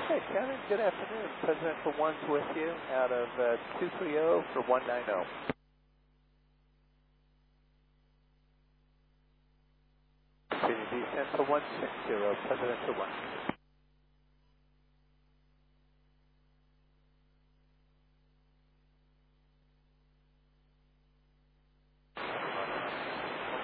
Hey, Kevin, good afternoon. Presidential One's with you out of 230 for 190. Continue descent for 160, Presidential One.